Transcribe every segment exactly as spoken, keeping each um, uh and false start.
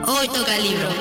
Hoy toca el libro.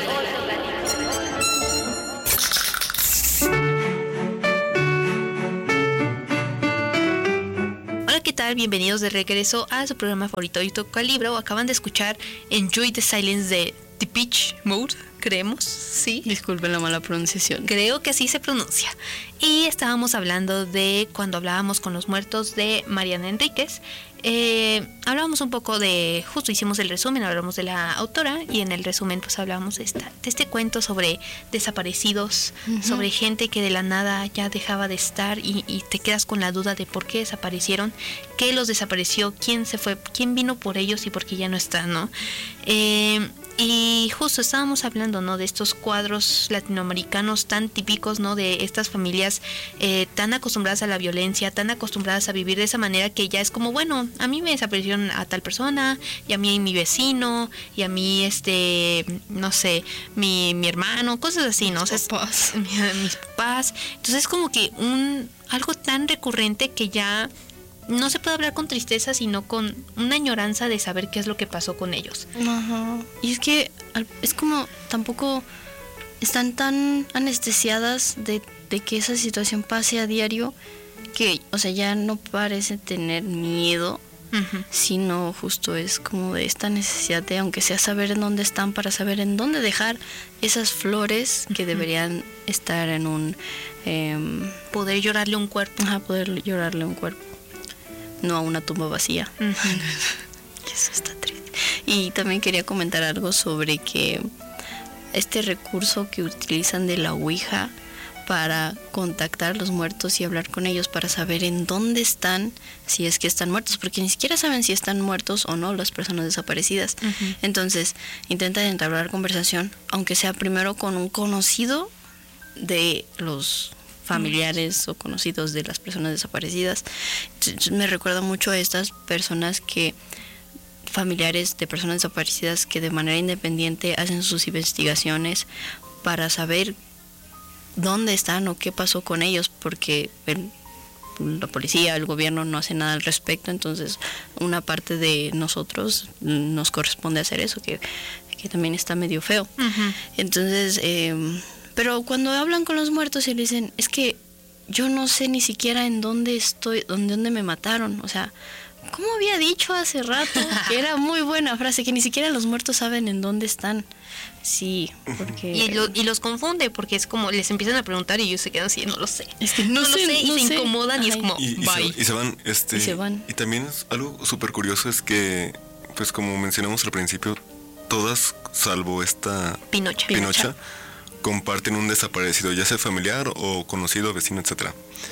Hola, ¿qué tal? Bienvenidos de regreso a su programa favorito Hoy toca el libro. Acaban de escuchar Enjoy the Silence de Depeche Mode, creemos, ¿sí? Disculpen la mala pronunciación. Creo que así se pronuncia. Y estábamos hablando de cuando hablábamos con los muertos de Mariana Enríquez. Eh, hablábamos un poco de, justo hicimos el resumen, hablamos de la autora y en el resumen pues hablábamos de, esta, de este cuento sobre desaparecidos, uh-huh. sobre gente que de la nada ya dejaba de estar y, y te quedas con la duda de por qué desaparecieron, qué los desapareció, quién se fue, quién vino por ellos y por qué ya no están, ¿no? Eh, y justo estábamos hablando, ¿no?, de estos cuadros latinoamericanos tan típicos, ¿no?, de estas familias eh, tan acostumbradas a la violencia, tan acostumbradas a vivir de esa manera que ya es como, bueno, a mí me desaparecieron a tal persona, y a mí mi vecino, y a mí, este, no sé, mi, mi hermano, cosas así, ¿no? O sea, papás. mis papás. Entonces es como que un algo tan recurrente que ya no se puede hablar con tristeza, sino con una añoranza de saber qué es lo que pasó con ellos. Ajá. Y es que es como tampoco están tan anestesiadas de, de que esa situación pase a diario que, o sea, ya no parece tener miedo, uh-huh. sino justo es como de esta necesidad de, aunque sea saber en dónde están, para saber en dónde dejar esas flores que uh-huh. deberían estar en un... Eh, poder llorarle un cuerpo. Ajá, poder llorarle un cuerpo. No a una tumba vacía. Uh-huh. Eso está triste. Y también quería comentar algo sobre que este recurso que utilizan de la Ouija para contactar a los muertos y hablar con ellos para saber en dónde están, si es que están muertos, porque ni siquiera saben si están muertos o no las personas desaparecidas. Uh-huh. Entonces, intentan entablar conversación, aunque sea primero con un conocido de los familiares o conocidos de las personas desaparecidas. Me recuerda mucho a estas personas que, familiares de personas desaparecidas que de manera independiente hacen sus investigaciones para saber dónde están o qué pasó con ellos, porque el, la policía, el gobierno no hace nada al respecto. Entonces una parte de nosotros nos corresponde hacer eso, que, que también está medio feo. Uh-huh. Entonces... Eh, Pero cuando hablan con los muertos y le dicen, es que yo no sé ni siquiera en dónde estoy, dónde, dónde me mataron. O sea, ¿cómo había dicho hace rato? Que era muy buena frase, que ni siquiera los muertos saben en dónde están. Sí, porque... Y, lo, y los confunde, porque es como, les empiezan a preguntar y ellos se quedan así, no lo sé. Es que no, no sé, lo sé, y no se sé. incomodan. Ay. Y es como, y, y bye. Se, y se van, este... Y se van. Y también es algo súper curioso es que, pues como mencionamos al principio, todas, salvo esta... Pinocha. Pinocha. Pinocha comparten un desaparecido, ya sea familiar o conocido, vecino, etcétera.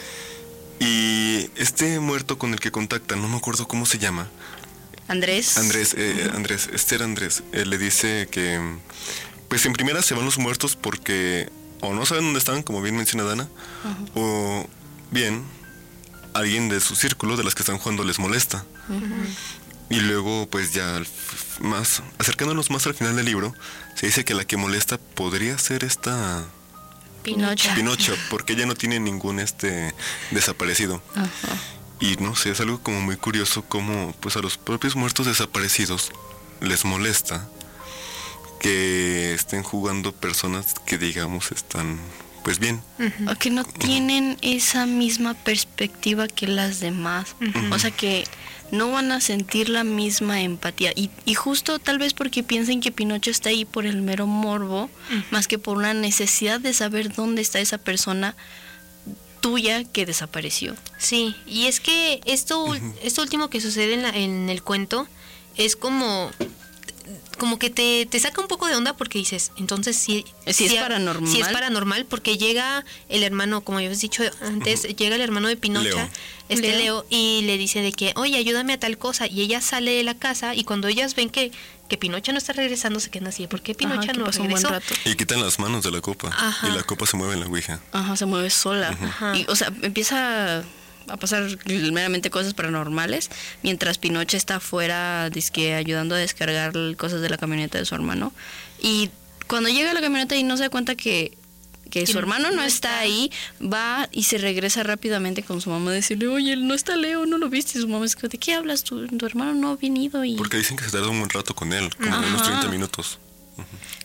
Y este muerto con el que contactan, no me acuerdo cómo se llama. Andrés. Andrés, eh, uh-huh. Andrés, Esther Andrés, eh, le dice que, pues en primera se van los muertos porque o no saben dónde están, como bien menciona Dana, uh-huh. o bien alguien de su círculo, de las que están jugando, les molesta. Uh-huh. Y luego, pues ya más, acercándonos más al final del libro, se dice que la que molesta podría ser esta Pinocha. Pinocha, porque ella no tiene ningún este desaparecido. Ajá. Y no sé, es algo como muy curioso como pues a los propios muertos desaparecidos les molesta que estén jugando personas que digamos están pues bien. Uh-huh. O que no tienen esa misma perspectiva que las demás. Uh-huh. O sea que no van a sentir la misma empatía. Y, y justo tal vez porque piensen que Pinocho está ahí por el mero morbo, uh-huh. más que por una necesidad de saber dónde está esa persona tuya que desapareció. Sí, y es que esto, uh-huh. esto último que sucede en, la, en el cuento es como... como que te, te saca un poco de onda porque dices, entonces sí, sí, sí es paranormal. Sí es paranormal porque llega el hermano, como ya habías dicho antes, uh-huh. llega el hermano de Pinocha, Leo. este Leo. Leo, y le dice de que, oye, ayúdame a tal cosa, y ella sale de la casa y cuando ellas ven que, que Pinocha no está regresando, se quedan así, ¿por qué Pinocha Ajá, no pasó regresó? Un buen rato. Y quitan las manos de la copa. Ajá. Y la copa se mueve en la ouija. Ajá, se mueve sola. Uh-huh. Y, o sea, empieza a pasar meramente cosas paranormales mientras Pinocha está afuera dizque ayudando a descargar cosas de la camioneta de su hermano, y cuando llega a la camioneta y no se da cuenta que que su hermano no está ahí, va y se regresa rápidamente con su mamá a decirle, oye, no está Leo, no lo viste. Y su mamá es que, ¿de qué hablas? Tu, tu hermano no ha venido. Y... porque dicen que se tarda un buen rato con él, como Ajá. unos treinta minutos. Uh-huh.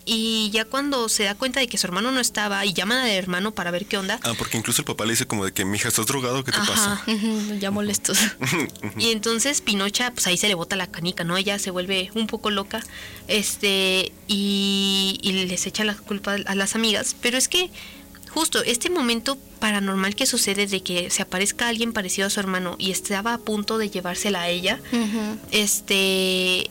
y ya cuando se da cuenta de que su hermano no estaba y llaman al hermano para ver qué onda. Ah, porque incluso el papá le dice como de que, mija, ¿estás drogado? ¿Qué te Ajá. pasa? Ya molestos. Y entonces Pinocha, pues ahí se le bota la canica, ¿no? Ella se vuelve un poco loca, este, y, y les echa la culpa a las amigas. Pero es que justo este momento paranormal que sucede de que se aparezca alguien parecido a su hermano y estaba a punto de llevársela a ella, Uh-huh. este,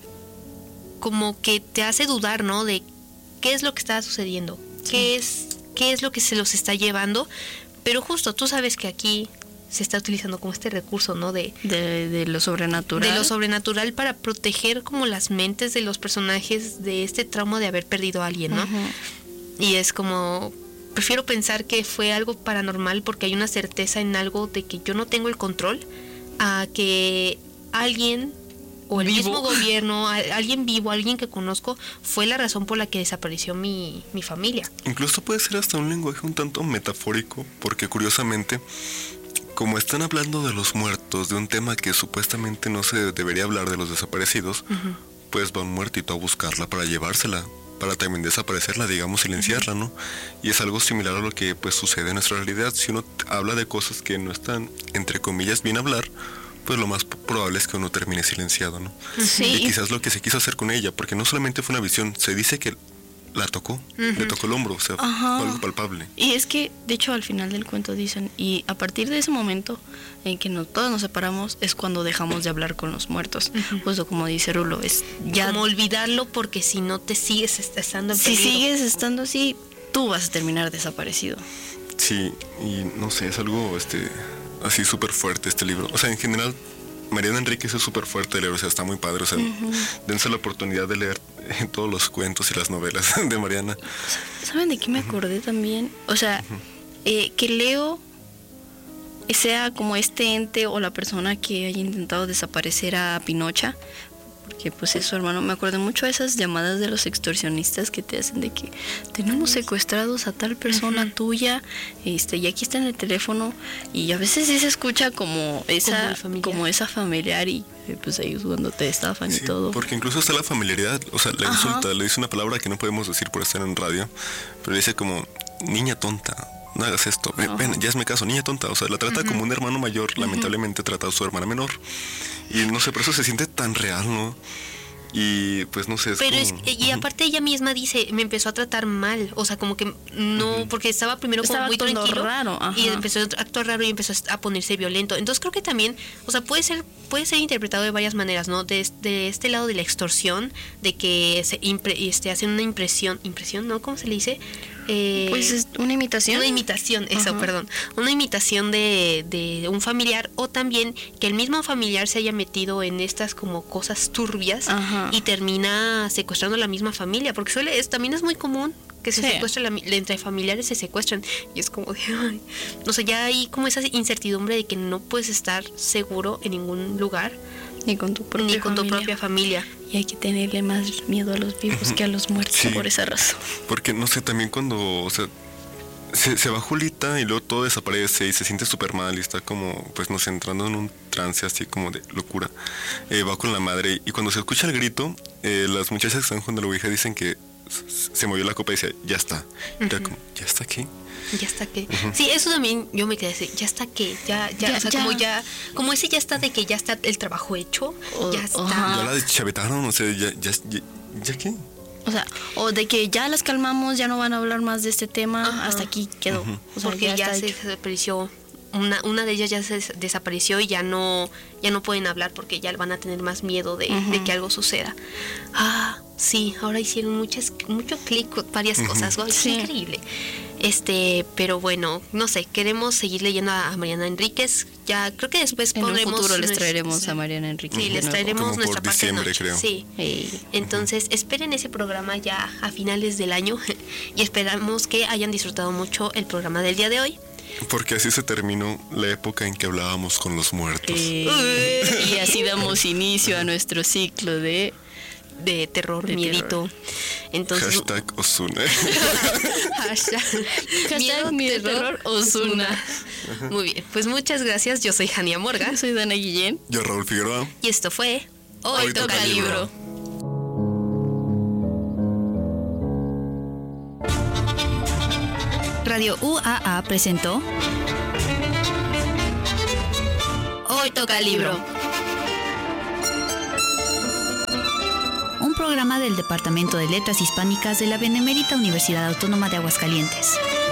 como que te hace dudar, ¿no? De qué es lo que está sucediendo, Sí. qué es, qué es lo que se los está llevando. Pero justo tú sabes que aquí se está utilizando como este recurso, ¿no? De, De, de lo sobrenatural. de lo sobrenatural para proteger como las mentes de los personajes de este trauma de haber perdido a alguien, ¿no? Ujú. Y es como, prefiero pensar que fue algo paranormal porque hay una certeza en algo de que yo no tengo el control, a que alguien o el Vivo. mismo gobierno, a- alguien vivo, alguien que conozco, fue la razón por la que desapareció mi, mi familia. Incluso puede ser hasta un lenguaje un tanto metafórico, porque curiosamente, como están hablando de los muertos, de un tema que supuestamente no se debería hablar de los desaparecidos, Ujú. pues va un muertito a buscarla para llevársela, para también desaparecerla, digamos, silenciarla, ¿no? Y es algo similar a lo que pues sucede en nuestra realidad. Si uno t- habla de cosas que no están, entre comillas, bien hablar, pues lo más p- probable es que uno termine silenciado, ¿no? Sí. Y quizás lo que se quiso hacer con ella, porque no solamente fue una visión, se dice que la tocó, le tocó el hombro, o sea, Ajá. fue algo palpable. Y es que, de hecho, al final del cuento dicen, y a partir de ese momento en que no, todos nos separamos, es cuando dejamos de hablar con los muertos. Ujú. Justo como dice Rulo, es ya... Como olvidarlo porque si no te sigues est- estando en si peligro. sigues estando así, tú vas a terminar desaparecido. Sí, y no sé, es algo este así súper fuerte este libro. O sea, en general, Mariana Enríquez es súper fuerte de leer, o sea, está muy padre. O sea, dense la oportunidad de leer eh, todos los cuentos y las novelas de Mariana. ¿Saben de qué me acordé también? O sea, eh, que Leo sea como este ente o la persona que haya intentado desaparecer a Pinocha, porque pues es su hermano. Me acuerdo mucho de esas llamadas de los extorsionistas que te hacen de que tenemos secuestrados a tal persona Ujú. tuya, este, y aquí está en el teléfono, y a veces sí se escucha como esa, el familiar. como esa familiar, y eh, pues ellos cuando te estafan y Sí, todo. porque incluso está la familiaridad, o sea, le Ajá. insulta, le dice una palabra que no podemos decir por estar en radio, pero le dice como, niña tonta, no hagas esto, ven, Ajá. ven, ya hazme caso, niña tonta, o sea, la trata como un hermano mayor, lamentablemente trata a su hermana menor, y no sé, por eso se siente tan real, ¿no? Y pues no sé, es Pero como- es, y Ujú. aparte ella misma dice, me empezó a tratar mal, o sea, como que no, porque estaba primero como Estaba muy actuando tranquilo raro, ajá. y empezó a actuar raro y empezó a ponerse violento. Entonces creo que también, o sea, puede ser puede ser interpretado de varias maneras, ¿no? De, de este lado de la extorsión, de que se impre, este, hacen una impresión, impresión, ¿no? ¿Cómo se le dice? Eh, Pues es una imitación. Una imitación, eso, Ajá. perdón. Una imitación de, de un familiar, o también que el mismo familiar se haya metido en estas como cosas turbias Ajá. y termina secuestrando a la misma familia, porque suele, es, también es muy común que se Sí. secuestre, la, entre familiares se secuestran, y es como de, ay, no sé, ya hay como esa incertidumbre de que no puedes estar seguro en ningún lugar, Ni con tu propia ni con tu familia. propia familia. Y hay que tenerle más miedo a los vivos que a los muertos Sí. por esa razón. Porque no sé, también cuando, o sea, se, se va Julita y luego todo desaparece y se siente súper mal y está como, pues no sé, entrando en un trance así como de locura. Eh, va con la madre y cuando se escucha el grito, eh, las muchachas que están junto a la ouija dicen que s- se movió la copa y dice, ya está. Era Ujú. como, ¿ya está aquí? Ya está que. Sí, eso también yo me quedé así, ya está que, ya, ya, Ya- o sea, ya. como ya, como ese ya está de que ya está el trabajo hecho, O- ya está. ajá. Ya la deschavetaron, o sea, ya, ya, ya, ¿ya qué? O sea, o de que ya las calmamos, ya no van a hablar más de este tema, Ajá. hasta aquí quedó. O sea, Porque ya, está se hecho. desapareció, una, una de ellas ya se des- desapareció y ya no, ya no pueden hablar porque ya van a tener más miedo de, Ujú. de que algo suceda. Ah, sí, ahora hicieron muchas, mucho clic con varias cosas, guau, es Sí. increíble. Este, pero bueno, no sé, queremos seguir leyendo a, a Mariana Enríquez. Ya creo que después En un podremos. futuro les nues- traeremos a Mariana Enríquez. Sí, de les nuevo. traeremos Como por nuestra parte de diciembre, noche. creo. Sí. Ey. Entonces, esperen ese programa ya a finales del año y esperamos que hayan disfrutado mucho el programa del día de hoy. Porque así se terminó la época en que hablábamos con los muertos. Eh, y así damos inicio a nuestro ciclo de... De terror, De miedito. Entonces, Hashtag Ozuna. hashtag Hashtag miedo, terror, Ozuna. Muy bien, pues muchas gracias. Yo soy Jania Morga Yo soy Dana Guillén. Yo, Raúl Figueroa. y esto fue Hoy, Hoy toca toca libro. libro. Radio U A A presentó Hoy toca libro. Un programa del Departamento de Letras Hispánicas de la Benemérita Universidad Autónoma de Aguascalientes.